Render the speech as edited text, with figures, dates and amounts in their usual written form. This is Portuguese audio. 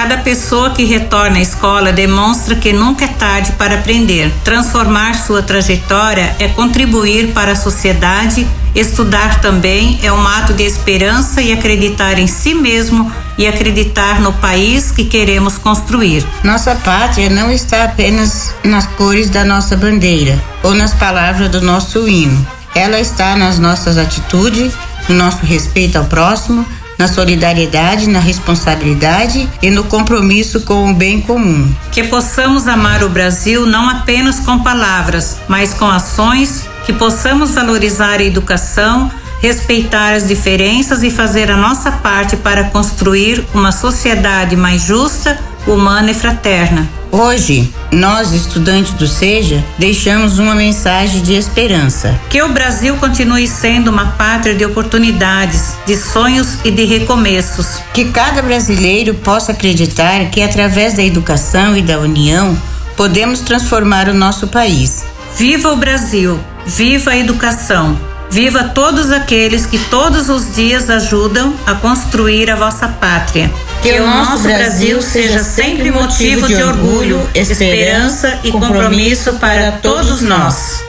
Cada pessoa que retorna à escola demonstra que nunca é tarde para aprender. Transformar sua trajetória é contribuir para a sociedade. Estudar também é um ato de esperança e acreditar em si mesmo e acreditar no país que queremos construir. Nossa pátria não está apenas nas cores da nossa bandeira ou nas palavras do nosso hino. Ela está nas nossas atitudes, no nosso respeito ao próximo, na solidariedade, na responsabilidade e no compromisso com o bem comum. Que possamos amar o Brasil não apenas com palavras, mas com ações, que possamos valorizar a educação, respeitar as diferenças e fazer a nossa parte para construir uma sociedade mais justa, humana e fraterna. Hoje, nós, estudantes do SEJA, deixamos uma mensagem de esperança. Que o Brasil continue sendo uma pátria de oportunidades, de sonhos e de recomeços. Que cada brasileiro possa acreditar que, através da educação e da união, podemos transformar o nosso país. Viva o Brasil! Viva a educação! Viva todos aqueles que todos os dias ajudam a construir a vossa pátria. Que o nosso Brasil seja sempre motivo de orgulho, esperança e compromisso para todos nós.